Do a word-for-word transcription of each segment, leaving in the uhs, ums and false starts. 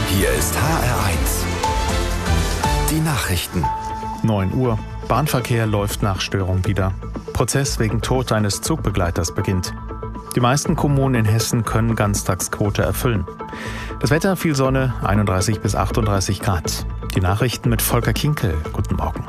Hier ist H R eins. Die Nachrichten. neun Uhr. Bahnverkehr läuft nach Störung wieder. Prozess wegen Tod eines Zugbegleiters beginnt. Die meisten Kommunen in Hessen können Ganztagsquote erfüllen. Das Wetter, viel Sonne, einunddreißig bis achtunddreißig Grad. Die Nachrichten mit Volker Kinkel. Guten Morgen.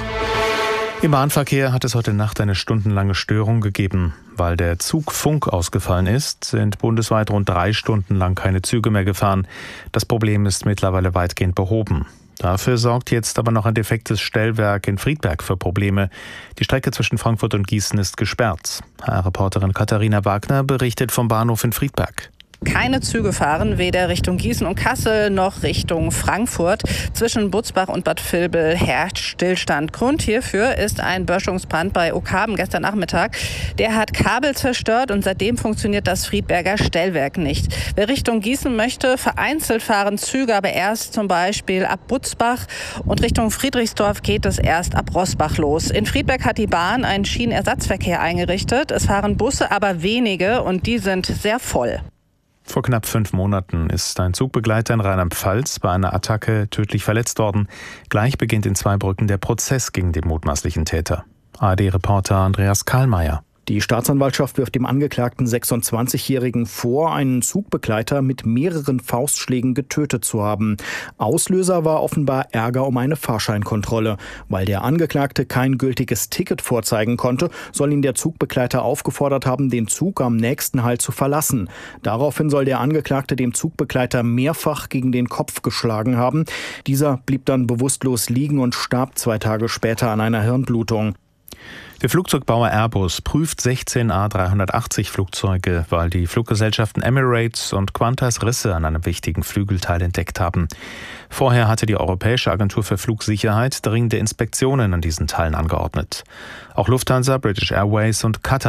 Im Bahnverkehr hat es heute Nacht eine stundenlange Störung gegeben. Weil der Zugfunk ausgefallen ist, sind bundesweit rund drei Stunden lang keine Züge mehr gefahren. Das Problem ist mittlerweile weitgehend behoben. Dafür sorgt jetzt aber noch ein defektes Stellwerk in Friedberg für Probleme. Die Strecke zwischen Frankfurt und Gießen ist gesperrt. H R-Reporterin Katharina Wagner berichtet vom Bahnhof in Friedberg. Keine Züge fahren weder Richtung Gießen und Kassel noch Richtung Frankfurt. Zwischen Butzbach und Bad Vilbel herrscht Stillstand. Grund hierfür ist ein Böschungsbrand bei Okarben gestern Nachmittag. Der hat Kabel zerstört und seitdem funktioniert das Friedberger Stellwerk nicht. Wer Richtung Gießen möchte, vereinzelt fahren Züge, aber erst zum Beispiel ab Butzbach, und Richtung Friedrichsdorf geht es erst ab Roßbach los. In Friedberg hat die Bahn einen Schienenersatzverkehr eingerichtet. Es fahren Busse, aber wenige, und die sind sehr voll. Vor knapp fünf Monaten ist ein Zugbegleiter in Rheinland-Pfalz bei einer Attacke tödlich verletzt worden. Gleich beginnt in Zweibrücken der Prozess gegen den mutmaßlichen Täter. A R D-Reporter Andreas Kahlmeier. Die Staatsanwaltschaft wirft dem angeklagten sechsundzwanzigjährigen vor, einen Zugbegleiter mit mehreren Faustschlägen getötet zu haben. Auslöser war offenbar Ärger um eine Fahrscheinkontrolle. Weil der Angeklagte kein gültiges Ticket vorzeigen konnte, soll ihn der Zugbegleiter aufgefordert haben, den Zug am nächsten Halt zu verlassen. Daraufhin soll der Angeklagte dem Zugbegleiter mehrfach gegen den Kopf geschlagen haben. Dieser blieb dann bewusstlos liegen und starb zwei Tage später an einer Hirnblutung. Der Flugzeugbauer Airbus prüft sechzehn A drei achtzig Flugzeuge, weil die Fluggesellschaften Emirates und Qantas Risse an einem wichtigen Flügelteil entdeckt haben. Vorher hatte die Europäische Agentur für Flugsicherheit dringende Inspektionen an diesen Teilen angeordnet. Auch Lufthansa, British Airways und Qatar